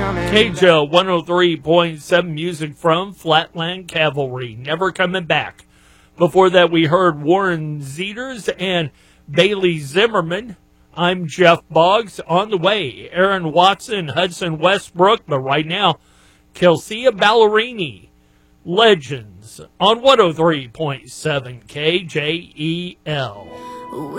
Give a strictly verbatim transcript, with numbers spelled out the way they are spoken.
K J O one oh three point seven, music from Flatland Cavalry, Never Coming Back. Before that, we heard Warren Zeters and Bailey Zimmerman. I'm Jeff Boggs. On the way, Aaron Watson, Hudson Westbrook, but right now, Kelsea Ballerini, Legends, on one oh three point seven K J E L.